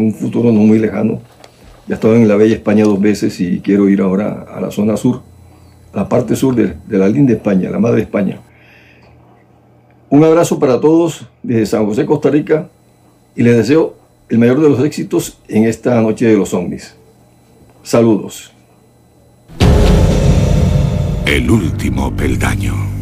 un futuro no muy lejano. Ya he estado en la bella España 2 veces y quiero ir ahora a la zona sur, a la parte sur de la linda España, la madre España. Un abrazo para todos desde San José, Costa Rica, y les deseo el mayor de los éxitos en esta noche de los ovnis. Saludos. El último peldaño.